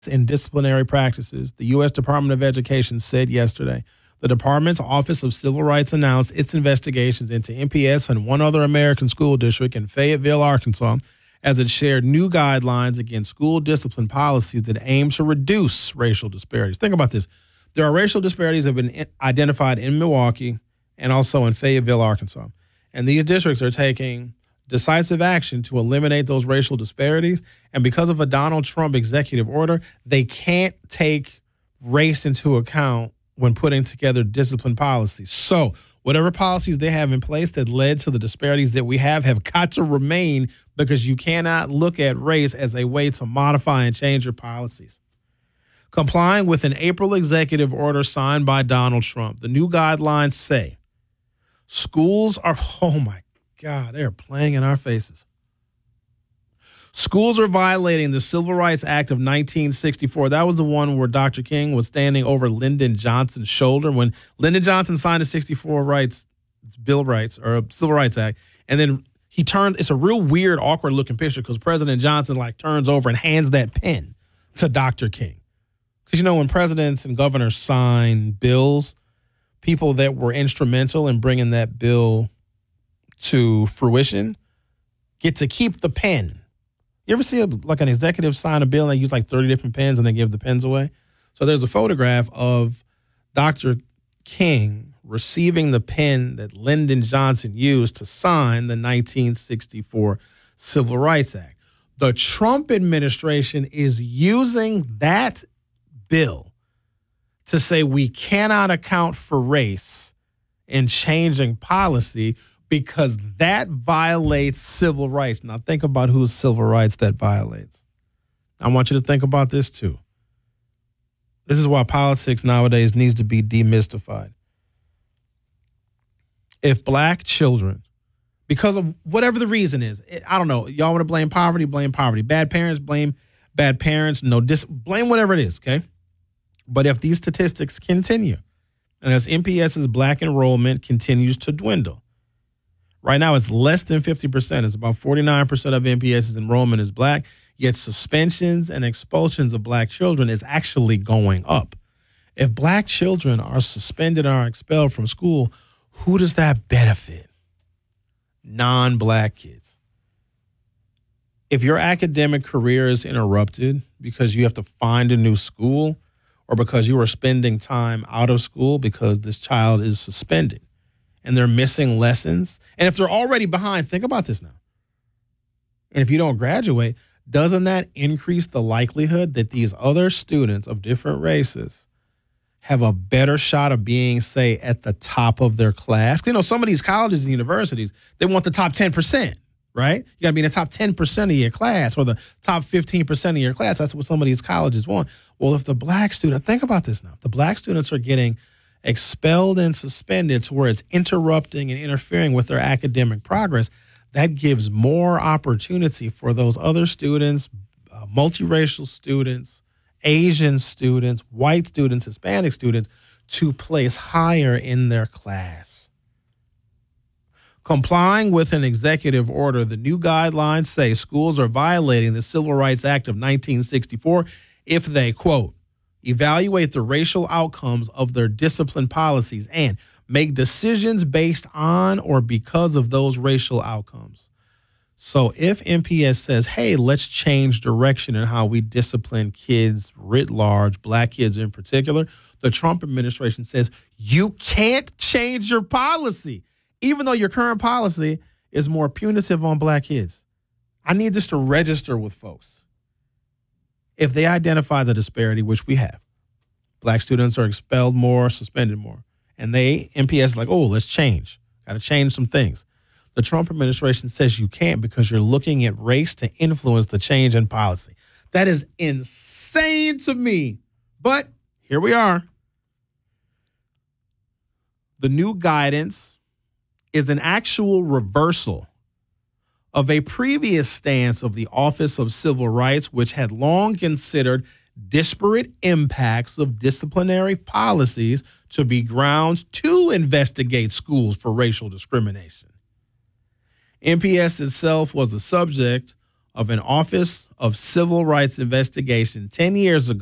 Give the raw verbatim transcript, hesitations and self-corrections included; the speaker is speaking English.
in disciplinary practices, the U S Department of Education said yesterday. The department's Office of Civil Rights announced its investigations into M P S and one other American school district in Fayetteville, Arkansas, as it shared new guidelines against school discipline policies that aim to reduce racial disparities. Think about this. There are racial disparities that have been identified in Milwaukee and also in Fayetteville, Arkansas. And these districts are taking decisive action to eliminate those racial disparities. And because of a Donald Trump executive order, they can't take race into account when putting together discipline policies. So whatever policies they have in place that led to the disparities that we have have got to remain, because you cannot look at race as a way to modify and change your policies. Complying with an April executive order signed by Donald Trump, the new guidelines say schools are, oh my God, they're playing in our faces. Schools are violating the Civil Rights Act of nineteen sixty-four. That was the one where Doctor King was standing over Lyndon Johnson's shoulder when Lyndon Johnson signed the sixty-four rights, Bill of Rights, or Civil Rights Act. And then he turned, it's a real weird, awkward looking picture because President Johnson like turns over and hands that pen to Doctor King. Because, you know, when presidents and governors sign bills, people that were instrumental in bringing that bill to fruition get to keep the pen. You ever see a, like an executive sign a bill and they use like thirty different pens and they give the pens away? So there's a photograph of Doctor King receiving the pen that Lyndon Johnson used to sign the nineteen sixty-four Civil Rights Act. The Trump administration is using that bill to say we cannot account for race in changing policy because that violates civil rights. Now think about whose civil rights that violates. I want you to think about this too. This is why politics nowadays needs to be demystified. If black children, because of whatever the reason is, I don't know, y'all want to blame poverty, blame poverty. Bad parents, blame bad parents. No, dis- blame whatever it is, okay? But if these statistics continue, and as M P S's black enrollment continues to dwindle, right now it's less than fifty percent. It's about forty-nine percent of M P S's enrollment is black, yet suspensions and expulsions of black children is actually going up. If black children are suspended or are expelled from school, who does that benefit? Non-black kids. If your academic career is interrupted because you have to find a new school or because you are spending time out of school because this child is suspended and they're missing lessons, and if they're already behind, think about this now. And if you don't graduate, doesn't that increase the likelihood that these other students of different races have a better shot of being, say, at the top of their class? You know, some of these colleges and universities, they want the top ten percent, right? You got to be in the top ten percent of your class or the top fifteen percent of your class. That's what some of these colleges want. Well, if the black student, think about this now. If the black students are getting expelled and suspended to where it's interrupting and interfering with their academic progress, that gives more opportunity for those other students, uh, multiracial students, Asian students, white students, Hispanic students, to place higher in their class. Complying with an executive order, the new guidelines say schools are violating the Civil Rights Act of nineteen sixty-four if they, quote, evaluate the racial outcomes of their discipline policies and make decisions based on or because of those racial outcomes. So if M P S says, hey, let's change direction in how we discipline kids writ large, black kids in particular, the Trump administration says you can't change your policy, even though your current policy is more punitive on black kids. I need this to register with folks. If they identify the disparity, which we have, black students are expelled more, suspended more, and they, M P S is like, oh, let's change. Got to change some things. The Trump administration says you can't because you're looking at race to influence the change in policy. That is insane to me. But here we are. The new guidance is an actual reversal of a previous stance of the Office of Civil Rights, which had long considered disparate impacts of disciplinary policies to be grounds to investigate schools for racial discrimination. M P S itself was the subject of an Office of Civil Rights investigation ten years ago.